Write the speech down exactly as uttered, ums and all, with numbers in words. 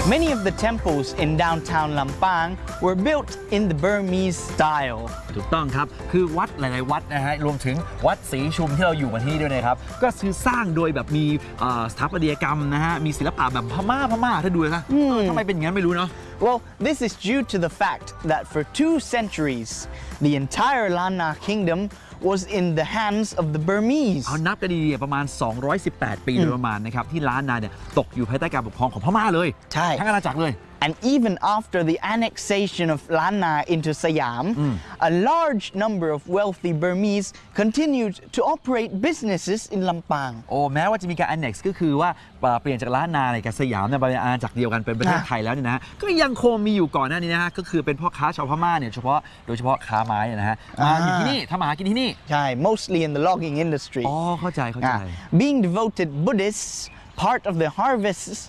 Many of the temples in downtown Lampang were built in the Burmese style. ถูกต้องครับคือวัดหลายๆวัดนะฮะรวมถึงวัดศรีชุมที่เราอยู่กันที่ด้วยนะครับก็คือสร้างโดยแบบมีสถาปัตยกรรมนะฮะมีศิลปะแบบพม่าพม่าถ้าดูนะทำไมเป็นอย่างนั้นไม่รู้เนาะ Well, this is due to the fact that for two centuries, the entire Lanna kingdom was in the hands of the Burmese. เอานับกันดีๆประมาณสองร้อยสิบแปดปีโดยประมาณนะครับที่ล้านนาเนี่ยตกอยู่ภายใต้การปกครองของพม่าเลยใช่ทั้งอาณาจักรเลย And even after the annexation of Lanna into Siam, mm. a large number of wealthy Burmese continued to operate businesses in Lampang. โอ้แม้ว่าจะมีการ annex ก็คือว่าเปลี่ยนจากล้านนาในกับสยามเนี่ยเป็นอาณาจักรเดียวกันเป็นประเทศไทยแล้วเนี่ยนะก็ยังคงมีอยู่ก่อนหน้านี้นะฮะก็คือเป็นพ่อค้าชาวพม่าเนี่ยเฉพาะโดยเฉพาะค้าไม้นะฮะมาอยู่ที่นี่ทำมาหากินที่นี่ใช่ mostly in the logging industry. อ๋อเข้าใจเข้าใจ Being devoted Buddhists, part of the harvests